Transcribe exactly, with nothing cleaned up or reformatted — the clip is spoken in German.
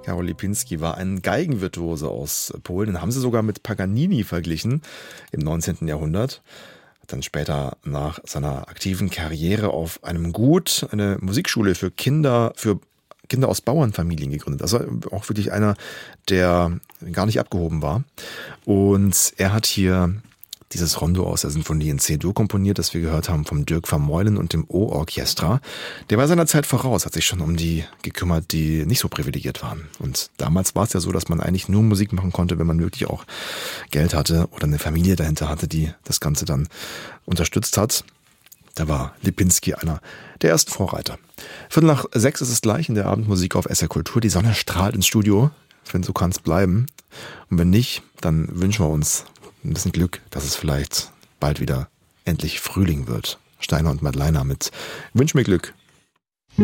Karol Lipinski war ein Geigenvirtuose aus Polen. Den haben sie sogar mit Paganini verglichen im neunzehnten Jahrhundert. Hat dann später nach seiner aktiven Karriere auf einem Gut eine Musikschule für Kinder, für Kinder aus Bauernfamilien gegründet. Also auch wirklich einer, der gar nicht abgehoben war. Und er hat hier dieses Rondo aus der Sinfonie in C-Dur komponiert, das wir gehört haben vom Dirk Vermeulen und dem O-Orchestra. Der war seiner Zeit voraus, hat sich schon um die gekümmert, die nicht so privilegiert waren. Und damals war es ja so, dass man eigentlich nur Musik machen konnte, wenn man wirklich auch Geld hatte oder eine Familie dahinter hatte, die das Ganze dann unterstützt hat. Da war Lipinski einer der ersten Vorreiter. Viertel nach sechs ist es gleich in der Abendmusik auf S R Kultur. Die Sonne strahlt ins Studio, wenn so kann es bleiben. Und wenn nicht, dann wünschen wir uns ein bisschen Glück, dass es vielleicht bald wieder endlich Frühling wird. Steiner und Madleiner mit Wünsch mir Glück.